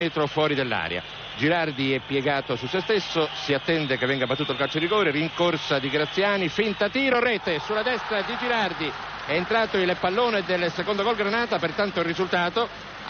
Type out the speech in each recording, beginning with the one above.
metro fuori dell'area. Girardi è piegato su se stesso, si attende che venga battuto il calcio di rigore, rincorsa di Graziani, finta tiro, rete sulla destra di Girardi. È entrato il pallone del secondo gol Granata, pertanto il risultato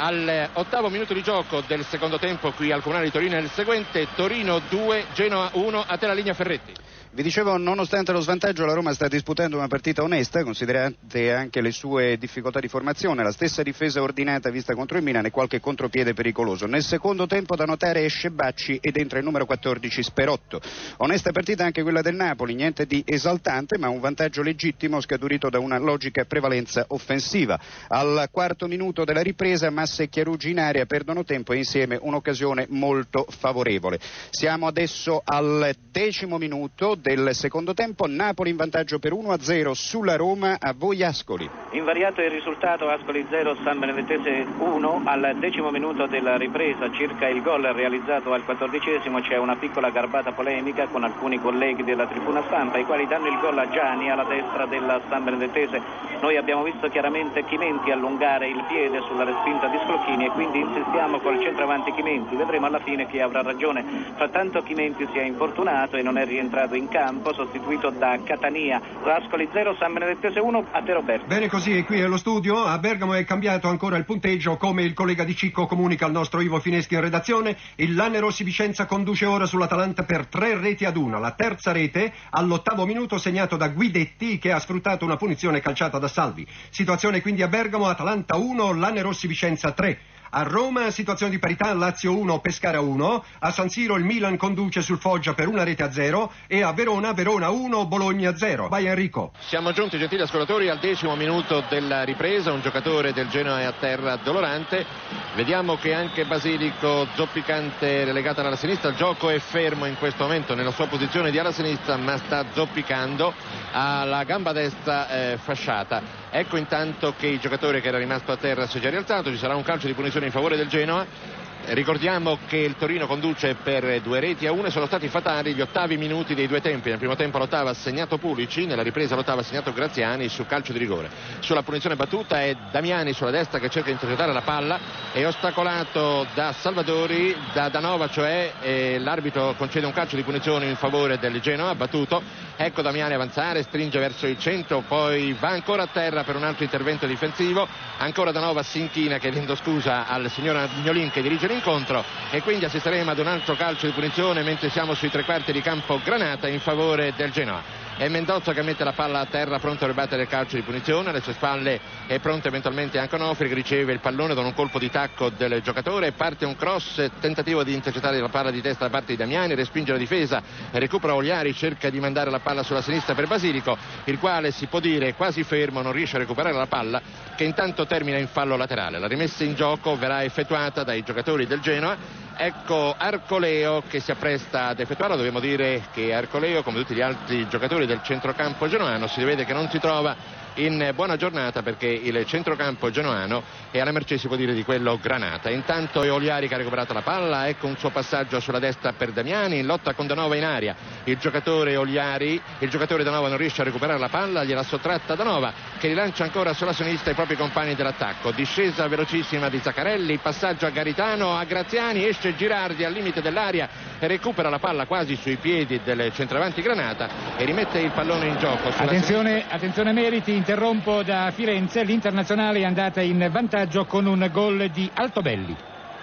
all'8° minuto di gioco del secondo tempo qui al Comunale di Torino è il seguente: Torino 2, Genoa 1. A te la linea, Ferretti. Vi dicevo, nonostante lo svantaggio, la Roma sta disputando una partita onesta, considerate anche le sue difficoltà di formazione, la stessa difesa ordinata vista contro il Milan e qualche contropiede pericoloso. Nel secondo tempo da notare esce Bacci ed entra il numero 14 Sperotto. Onesta partita anche quella del Napoli, niente di esaltante, ma un vantaggio legittimo scaturito da una logica prevalenza offensiva. Al 4° minuto della ripresa Massa e Chiarugi in area perdono tempo e insieme un'occasione molto favorevole. Siamo adesso al 10° minuto del secondo tempo, Napoli in vantaggio per 1-0 sulla Roma. A voi Ascoli. Invariato il risultato, Ascoli 0, San Benedettese 1. Al 10° minuto della ripresa, circa il gol realizzato al 14°, c'è una piccola garbata polemica con alcuni colleghi della tribuna stampa, i quali danno il gol a Gianni alla destra della San Benedettese. Noi abbiamo visto chiaramente Chimenti allungare il piede sulla respinta di Sclocchini e quindi insistiamo col centravanti Chimenti. Vedremo alla fine chi avrà ragione. Frattanto Chimenti si è infortunato e non è rientrato in campo, sostituito da Catania. Ascoli 0, San Benedettese 1. A te Roberto. Bene così, e qui allo studio a Bergamo è cambiato ancora il punteggio, come il collega di Cicco comunica al nostro Ivo Fineschi in redazione. Il Lanerossi Vicenza conduce ora sull'Atalanta per 3-1. La terza rete all'8° minuto segnata da Guidetti, che ha sfruttato una punizione calciata da Salvi. Situazione quindi a Bergamo: Atalanta 1, Lanerossi Vicenza 3. A Roma situazione di parità, Lazio 1, Pescara 1. A San Siro il Milan conduce sul Foggia per 1-0 e a Verona 1, Bologna 0. Vai Enrico. Siamo giunti, gentili ascoltatori, al 10° minuto della ripresa. Un giocatore del Genoa è a terra dolorante. Vediamo che anche Basilico, zoppicante, relegato alla sinistra. Il gioco è fermo in questo momento nella sua posizione di ala sinistra, ma sta zoppicando, ha la gamba destra fasciata. Ecco intanto che il giocatore che era rimasto a terra si è già rialzato. Ci sarà un calcio di punizione in favore del Genoa. Ricordiamo che il Torino conduce per 2-1 e sono stati fatali gli 8º minuti dei due tempi. Nel primo tempo l'ottava ha segnato Pulici, nella ripresa l'ottava ha segnato Graziani su calcio di rigore. Sulla punizione battuta è Damiani sulla destra che cerca di intercettare la palla, è ostacolato da Salvadori, da Danova, cioè l'arbitro concede un calcio di punizione in favore del Genoa, battuto. Ecco Damiani avanzare, stringe verso il centro, poi va ancora a terra per un altro intervento difensivo. Ancora Danova si inchina chiedendo scusa al signor Agnolin che dirige l'incontro, e quindi assisteremo ad un altro calcio di punizione mentre siamo sui 3/4 di campo Granata in favore del Genoa. È Mendozzo che mette la palla a terra, pronto a ribattere il calcio di punizione. Alle sue spalle è pronto eventualmente anche Onofri, che riceve il pallone con un colpo di tacco del giocatore. Parte un cross, tentativo di intercettare la palla di testa da parte di Damiani, respinge la difesa, recupera Oliari, cerca di mandare la palla sulla sinistra per Basilico, il quale si può dire quasi fermo, non riesce a recuperare la palla, che intanto termina in fallo laterale. La rimessa in gioco verrà effettuata dai giocatori del Genoa. Ecco Arcoleo che si appresta ad effettuarlo. Dobbiamo dire che Arcoleo, come tutti gli altri giocatori del centrocampo genoano, si vede che non si trova in buona giornata, perché il centrocampo genoano è alla mercé, si può dire, di quello Granata. Intanto è Oliari che ha recuperato la palla, ecco un suo passaggio sulla destra per Damiani, in lotta con Danova in aria. Il giocatore Oliari, il giocatore Danova non riesce a recuperare la palla, gliela sottratta Danova, che rilancia ancora sulla sinistra i propri compagni dell'attacco. Discesa velocissima di Zaccarelli, passaggio a Garitano, a Graziani, esce Girardi al limite dell'area e recupera la palla quasi sui piedi del centravanti Granata e rimette il pallone in gioco. Attenzione meriti, interrompo da Firenze, l'Internazionale è andata in vantaggio con un gol di Altobelli.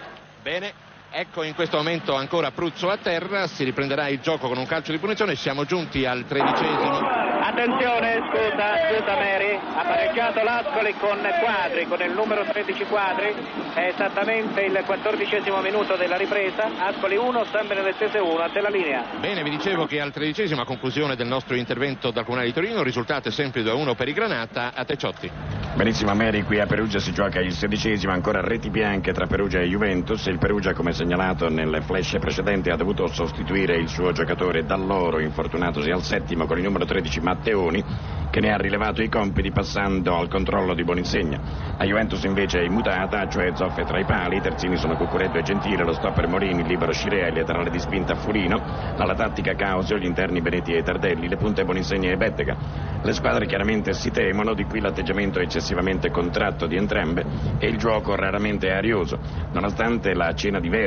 Bene, ecco in questo momento ancora Pruzzo a terra, si riprenderà il gioco con un calcio di punizione. Siamo giunti al 13°. Attenzione, scusa Mary, ha pareggiato l'Ascoli con Quadri, con il numero 13 Quadri, è esattamente il 14° minuto della ripresa. Ascoli 1, San Benedettese 1, a te la linea. Bene, vi dicevo che al 13°, a conclusione del nostro intervento dal Comunale di Torino, il risultato è sempre 2-1 per il Granata. A te Ciotti. Benissimo Mary, qui a Perugia si gioca il 16°, ancora reti bianche tra Perugia e Juventus. Il Perugia, come segnalato nelle flash precedenti, ha dovuto sostituire il suo giocatore Dall'Oro, infortunatosi al 7° con il numero 13 Matteo Matteoni, che ne ha rilevato i compiti passando al controllo di Boninsegna. La Juventus invece è immutata, cioè Zoffe tra i pali, i terzini sono Cuccuretto e Gentile, lo stopper Morini, il libero Scirea, il laterale di spinta Furino, dalla tattica Causio, gli interni Benetti e Tardelli, le punte Boninsegna e Bettega. Le squadre chiaramente si temono, di qui l'atteggiamento eccessivamente contratto di entrambe e il gioco raramente arioso. Nonostante la cena di